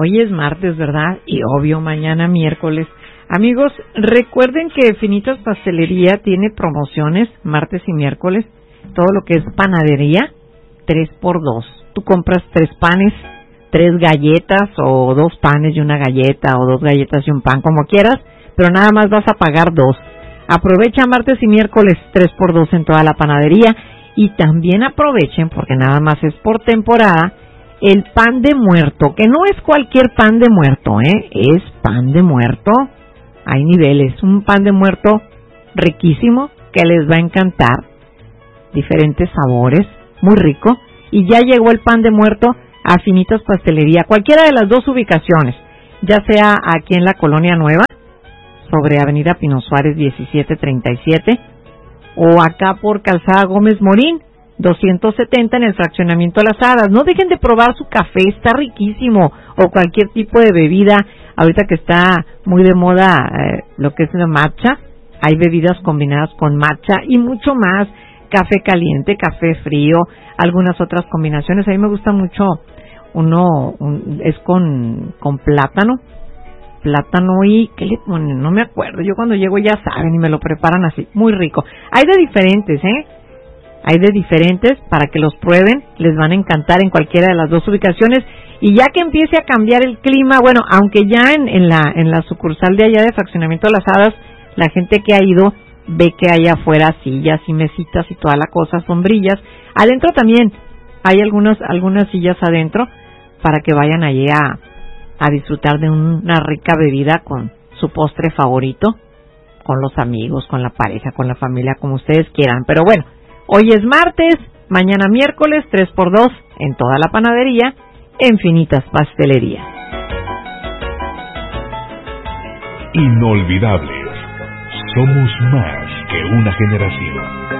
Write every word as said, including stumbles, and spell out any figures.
Hoy es martes, ¿verdad? Y obvio, mañana miércoles. Amigos, recuerden que Finitas Pastelería tiene promociones martes y miércoles. Todo lo que es panadería, tres por dos. Tú compras tres panes, tres galletas o dos panes y una galleta o dos galletas y un pan, como quieras, pero nada más vas a pagar dos. Aprovecha martes y miércoles tres por dos en toda la panadería y también aprovechen, porque nada más es por temporada, el pan de muerto, que no es cualquier pan de muerto, ¿eh? Es pan de muerto. Hay niveles. Un pan de muerto riquísimo que les va a encantar. Diferentes sabores, muy rico. Y ya llegó el pan de muerto a Finitas Pastelería. Cualquiera de las dos ubicaciones, ya sea aquí en la Colonia Nueva, sobre Avenida Pino Suárez diecisiete treinta y siete, o acá por Calzada Gómez Morín, doscientos setenta en el fraccionamiento Las Hadas. No dejen de probar su café, está riquísimo, o cualquier tipo de bebida. Ahorita que está muy de moda eh, lo que es la matcha, hay bebidas combinadas con matcha y mucho más, café caliente, café frío, algunas otras combinaciones. A mí me gusta mucho uno, un, es con, con plátano, plátano y, ¿qué le ponen? No me acuerdo, yo cuando llego ya saben y me lo preparan así, muy rico. Hay de diferentes, ¿eh? Hay de diferentes para que los prueben, les van a encantar en cualquiera de las dos ubicaciones. Y ya que empiece a cambiar el clima, bueno, aunque ya en, en la en la sucursal de allá de Fraccionamiento Las Hadas, la gente que ha ido ve que hay afuera sillas y mesitas y toda la cosa, sombrillas. Adentro también hay algunas algunas sillas adentro para que vayan allí a, a disfrutar de una rica bebida con su postre favorito, con los amigos, con la pareja, con la familia, como ustedes quieran. Pero bueno, hoy es martes, mañana miércoles, tres por dos en toda la panadería, en Finitas Pastelería. Inolvidables. Somos más que una generación.